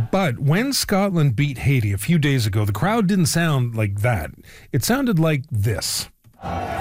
But when Scotland beat Haiti a few days ago, the crowd didn't sound like that. It sounded like this.